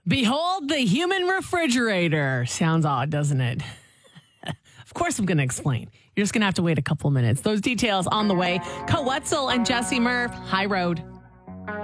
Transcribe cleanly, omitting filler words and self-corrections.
Behold the human refrigerator. Sounds odd, doesn't it? Of course, I'm going to explain. You're just going to have to wait a couple minutes. Those details on the way. Co Wetzel and Jesse Murph, High Road.